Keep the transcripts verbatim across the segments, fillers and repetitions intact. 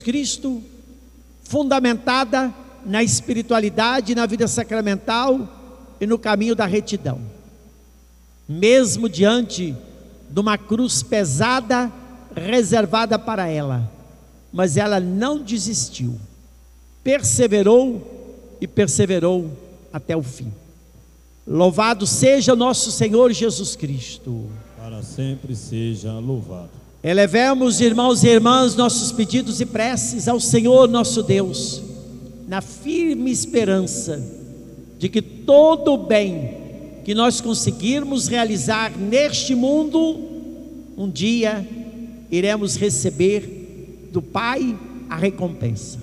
Cristo, fundamentada na espiritualidade, na vida sacramental e no caminho da retidão. Mesmo diante de uma cruz pesada reservada para ela, mas ela não desistiu, perseverou e perseverou até o fim. Louvado seja o nosso Senhor Jesus Cristo. Para sempre seja louvado. Elevemos, irmãos e irmãs, nossos pedidos e preces ao Senhor nosso Deus, na firme esperança de que todo o bem que nós conseguirmos realizar neste mundo, um dia iremos receber do Pai a recompensa.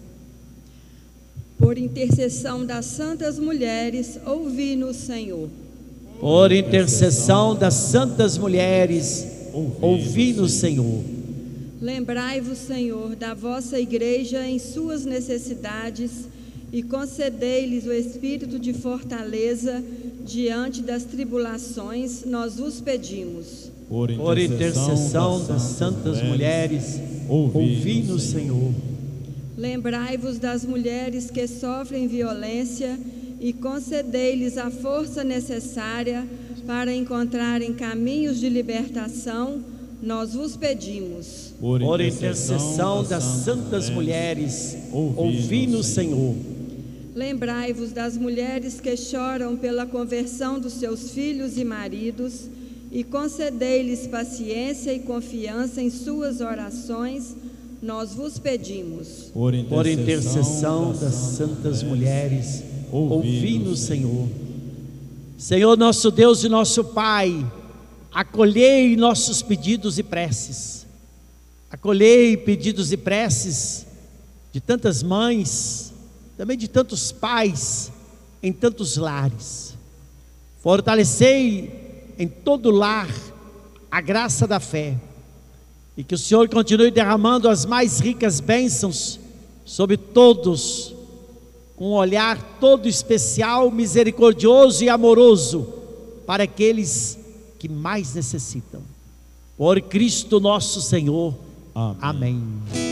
Por intercessão das santas mulheres, ouvi-nos, Senhor. Por intercessão das santas mulheres, ouvi-nos, Senhor. Lembrai-vos, Senhor, da vossa igreja em suas necessidades e concedei-lhes o espírito de fortaleza diante das tribulações, nós vos pedimos. Por intercessão, Por intercessão das santas mulheres, ouvi-nos, Senhor. Lembrai-vos das mulheres que sofrem violência e concedei-lhes a força necessária para encontrarem caminhos de libertação, nós vos pedimos. Por intercessão das santas mulheres, ouvi-nos, Senhor. Lembrai-vos das mulheres que choram pela conversão dos seus filhos e maridos e concedei-lhes paciência e confiança em suas orações, nós vos pedimos. Por intercessão, Por intercessão das santas mulheres, ouvi-nos, Senhor. Senhor nosso Deus e nosso Pai, acolhei nossos pedidos e preces. Acolhei pedidos e preces de tantas mães, também de tantos pais, em tantos lares. Fortalecei em todo lar a graça da fé, e que o Senhor continue derramando as mais ricas bênçãos sobre todos, com um olhar todo especial, misericordioso e amoroso para aqueles que mais necessitam. Por Cristo nosso Senhor. Amém. Amém.